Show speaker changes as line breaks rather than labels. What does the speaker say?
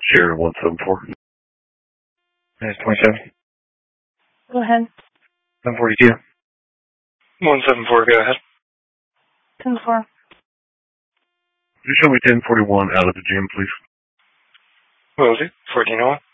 Sheridan 174.
That's 27.
Go ahead.
742.
174, go ahead.
10-4.
Could you show me 1041 out of the gym, please?
What was it? 1401?